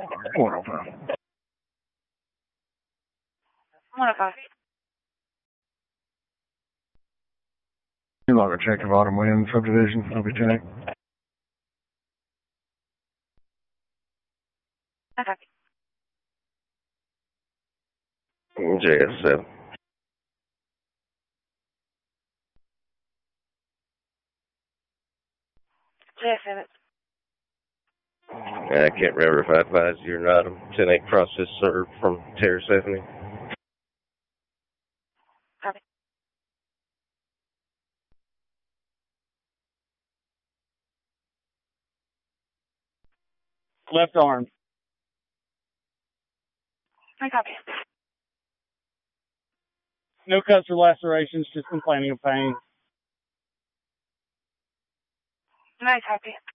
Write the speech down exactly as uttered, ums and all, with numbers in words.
one oh five. one oh five. You log a check of Autumn Wind subdivision. I'll be ten eight. Okay. J S seven. J S seven. I can't remember if I advised you or not. I'm ten eight process served from Terrace Avenue. Copy. Left arm. I copy. No cuts or lacerations, just complaining of pain. I copy.